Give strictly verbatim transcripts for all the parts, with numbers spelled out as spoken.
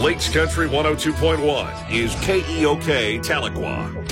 Lakes Country one oh two point one is K E O K Tahlequah.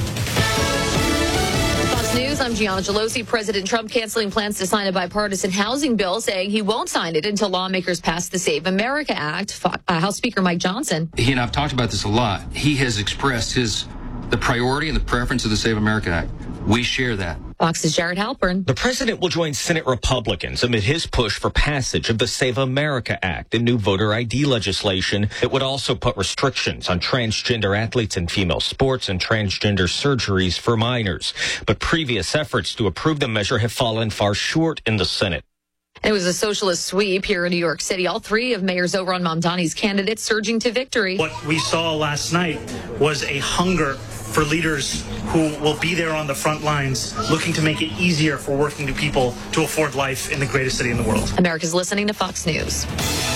Fox News, I'm Gianna Gelosi. President Trump canceling plans to sign a bipartisan housing bill, saying he won't sign it until lawmakers pass the Save America Act. Uh, House Speaker Mike Johnson. He and I've talked about this a lot. He has expressed his the priority and the preference of the Save America Act. We share that. Fox's Jared Halpern. The president will join Senate Republicans amid his push for passage of the Save America Act, a new voter I D legislation that would also put restrictions on transgender athletes in female sports and transgender surgeries for minors. But previous efforts to approve the measure have fallen far short in the Senate. It was a socialist sweep here in New York City. All three of Mayor Zohran Mamdani's candidates surging to victory. What we saw last night was a hunger for leaders who will be there on the front lines, looking to make it easier for working people to afford life in the greatest city in the world. America's listening to Fox News.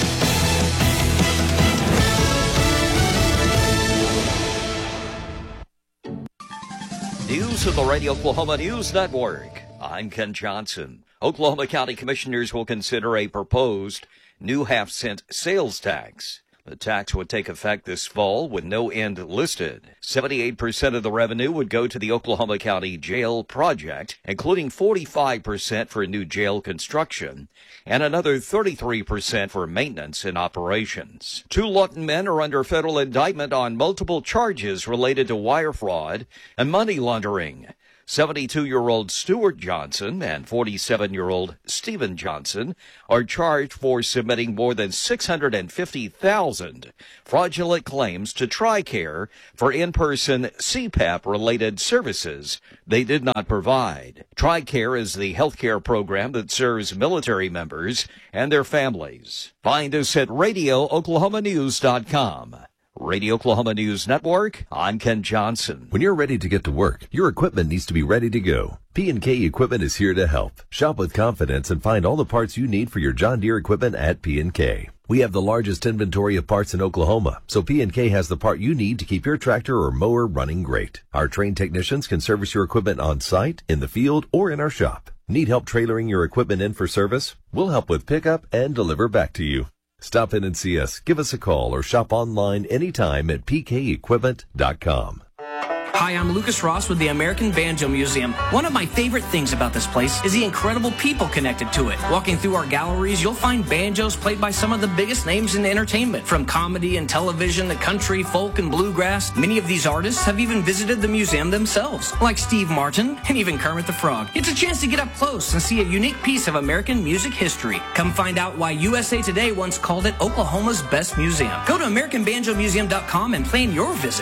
News of the Radio Oklahoma News Network. I'm Ken Johnson. Oklahoma County Commissioners will consider a proposed new half-cent sales tax. The tax would take effect this fall with no end listed. seventy-eight percent of the revenue would go to the Oklahoma County Jail project, including forty-five percent for new jail construction and another thirty-three percent for maintenance and operations. Two Lawton men are under federal indictment on multiple charges related to wire fraud and money laundering. seventy-two-year-old Stuart Johnson and forty-seven-year-old Stephen Johnson are charged for submitting more than six hundred fifty thousand fraudulent claims to TRICARE for in-person C PAP-related services they did not provide. TRICARE is the healthcare program that serves military members and their families. Find us at radio oklahoma news dot com. Radio Oklahoma News Network, I'm Ken Johnson. When you're ready to get to work, your equipment needs to be ready to go. P and K Equipment is here to help. Shop with confidence and find all the parts you need for your John Deere equipment at P and K. We have the largest inventory of parts in Oklahoma, so P and K has the part you need to keep your tractor or mower running great. Our trained technicians can service your equipment on site, in the field, or in our shop. Need help trailering your equipment in for service? We'll help with pickup and deliver back to you. Stop in and see us, give us a call, or shop online anytime at p k equipment dot com. Hi, I'm Lucas Ross with the American Banjo Museum. One of my favorite things about this place is the incredible people connected to it. Walking through our galleries, you'll find banjos played by some of the biggest names in entertainment, from comedy and television to country, folk, and bluegrass. Many of these artists have even visited the museum themselves, like Steve Martin and even Kermit the Frog. It's a chance to get up close and see a unique piece of American music history. Come find out why U S A Today once called it Oklahoma's best museum. Go to american banjo museum dot com and plan your visit.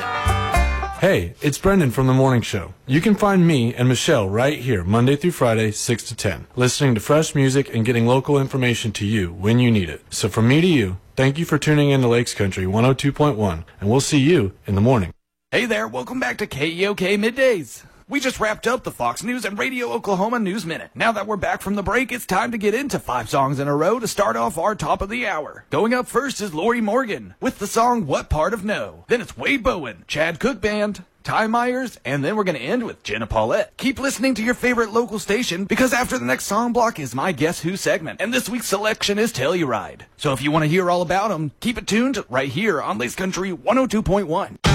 Hey, it's Brendan from The Morning Show. You can find me and Michelle right here Monday through Friday, six to ten, listening to fresh music and getting local information to you when you need it. So from me to you, thank you for tuning in to Lakes Country one oh two point one, and we'll see you in the morning. Hey there, welcome back to K E O K Middays. We just wrapped up the Fox News and Radio Oklahoma News Minute. Now that we're back from the break, it's time to get into five songs in a row to start off our top of the hour. Going up first is Lori Morgan with the song What Part of No. Then it's Wade Bowen, Chad Cook Band, Ty Myers, and then we're going to end with Jenna Paulette. Keep listening to your favorite local station, because after the next song block is my Guess Who segment, and this week's selection is Telluride. So if you want to hear all about them, keep it tuned right here on Lakes Country one oh two point one.